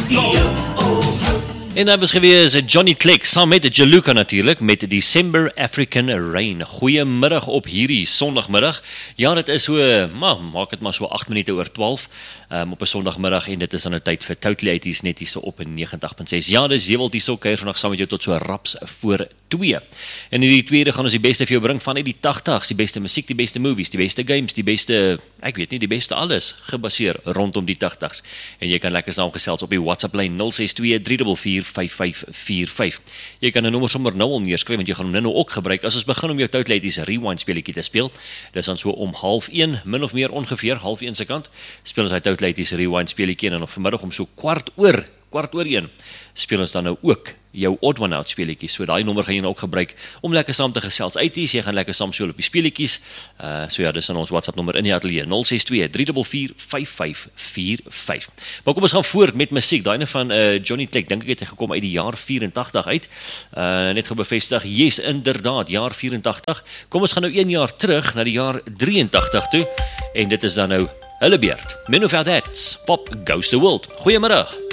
En dat was gewees Johnny Clegg, saam met Jaluka natuurlijk, met December African Rain. Goeiemiddag op hierdie sondagmiddag. Ja, dit is so, maak het maar so 8 minute oor 12 op 'n sondagmiddag en dit is dan 'n tyd vir Totally 80s net hier so op 90.6. Ja, dis Jewel die so kuier vandag saam met jou tot so raps voor 2. En in die tweede gaan ons die beste vir jou bring van uit die 80s, die beste musiek, die beste movies, die beste games, die beste, ek weet nie, die beste alles gebaseer rondom die 80s. En jy kan lekker saamgesels op die WhatsApp lyn 062 344 5545. Jy kan 'n nommer sommer nou al neerskryf want jy gaan hom nou ook gebruik as ons begin om jou Totally 80s rewind speletjie te speel. Dis dan so om 12:30, min of meer ongeveer 12:30 se kant. Speel ons hy Totally 80s rewind speletjie en dan vanmiddag om so kwart oor 1 speel ons dan nou ook jou Odd One Out speletjies. So daai nommer gaan jy nou ook gebruik om lekker saam te gesels. Jy gaan lekker saam speel op die speletjies. So ja, dis dan ons WhatsApp nommer in die ateljee 062 344 5545. Maar kom ons gaan voort met musiek. Daai ene van Johnny Clegg, dink ek het hy gekom uit die jaar 84 uit. Net gebevestig, yes, inderdaad, jaar 84. Kom ons gaan nou 1 jaar terug na die jaar 83 toe en dit is dan nou hulle beurt. Men of That's Pop Goes the World. Goeiemiddag.